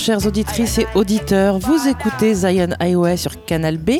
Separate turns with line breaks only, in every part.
Chères auditrices et auditeurs, vous écoutez Zion Highway sur Canal B,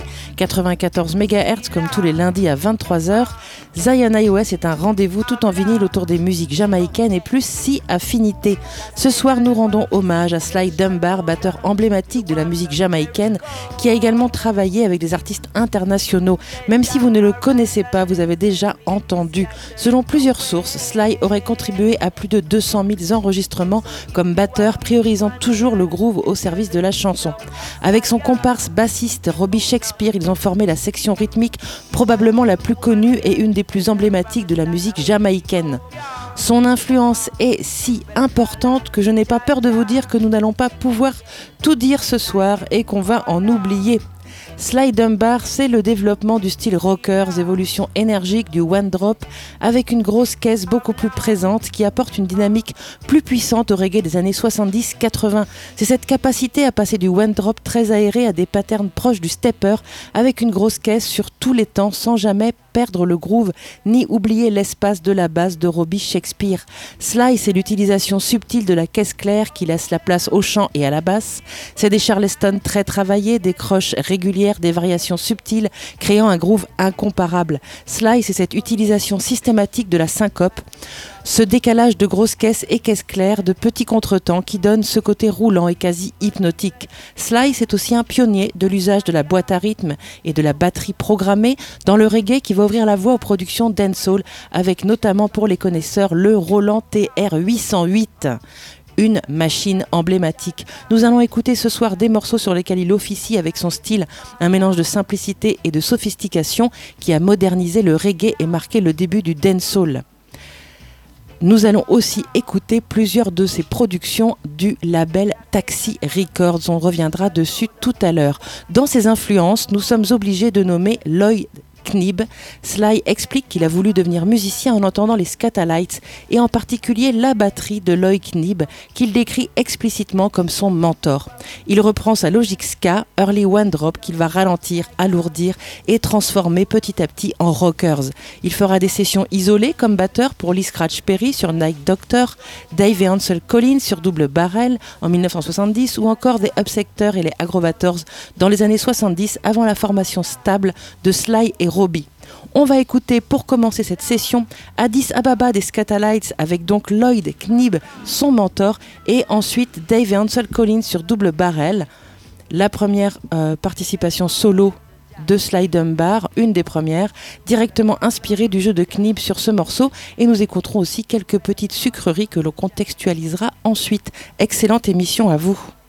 94 MHz comme tous les lundis à 23h. Zion Highway, c'est un rendez-vous tout en vinyle autour des musiques jamaïcaines et plus si affinités. Ce soir, nous rendons hommage à Sly Dunbar, batteur emblématique de la musique jamaïcaine, qui a également travaillé avec des artistes internationaux. Même si vous ne le connaissez pas, vous avez déjà entendu. Selon plusieurs sources, Sly aurait contribué à plus de 200 000 enregistrements comme batteur, priorisant toujours le groove au service de la chanson. Avec son comparse bassiste Robbie Shakespeare, ils ont formé la section rythmique probablement la plus connue et une des plus emblématiques de la musique jamaïcaine. Son influence est si importante que je n'ai pas peur de vous dire que nous n'allons pas pouvoir tout dire ce soir et qu'on va en oublier. Sly Dunbar, c'est le développement du style rockers, évolution énergique du one drop avec une grosse caisse beaucoup plus présente qui apporte une dynamique plus puissante au reggae des années 70-80. C'est cette capacité à passer du one drop très aéré à des patterns proches du stepper avec une grosse caisse sur tous les temps sans jamais perdre le groove ni oublier l'espace de la basse de Robbie Shakespeare. Sly, c'est l'utilisation subtile de la caisse claire qui laisse la place au chant et à la basse. C'est des charleston très travaillés, des croches régulières, des variations subtiles, créant un groove incomparable. Sly, c'est cette utilisation systématique de la syncope, ce décalage de grosses caisses et caisses claires, de petits contretemps qui donne ce côté roulant et quasi hypnotique. Sly, c'est aussi un pionnier de l'usage de la boîte à rythme et de la batterie programmée dans le reggae qui va ouvrir la voie aux productions dancehall, avec notamment pour les connaisseurs le Roland TR-808. Une machine emblématique. Nous allons écouter ce soir des morceaux sur lesquels il officie avec son style, un mélange de simplicité et de sophistication qui a modernisé le reggae et marqué le début du dancehall. Nous allons aussi écouter plusieurs de ses productions du label Taxi Records. On reviendra dessus tout à l'heure. Dans ses influences, nous sommes obligés de nommer Lloyd Knibb. Sly explique qu'il a voulu devenir musicien en entendant les Skatalites et en particulier la batterie de Lloyd Knibb qu'il décrit explicitement comme son mentor. Il reprend sa logique ska, early one drop qu'il va ralentir, alourdir et transformer petit à petit en rockers. Il fera des sessions isolées comme batteur pour Lee Scratch Perry sur Night Doctor, Dave et Ansel Collins sur Double Barrel en 1970 ou encore des Upsetters et les Aggrovators dans les années 70 avant la formation stable de Sly et Robbie. On va écouter pour commencer cette session Addis Ababa des Skatalites avec donc Lloyd Knibb, son mentor, et ensuite Dave et Ansel Collins sur Double Barrel. La première participation solo de Sly Dunbar, une des premières, directement inspirée du jeu de Knibb sur ce morceau, et nous écouterons aussi quelques petites sucreries que l'on contextualisera ensuite. Excellente émission à vous.